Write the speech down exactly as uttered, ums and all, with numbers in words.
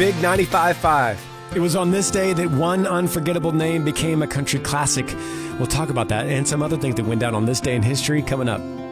Big ninety-five point five. It was on this day that one unforgettable name became a country classic. We'll talk about that and some other things that went down on this day in history coming up.